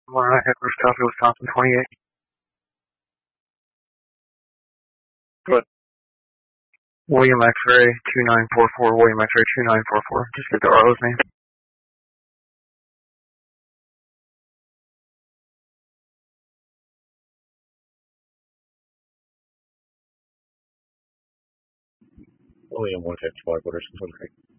Alright, Heckler's Coffee, Wisconsin 28. Good. William X-ray 2944, William X-ray 2944. Just get the RO's name. William 155, what are some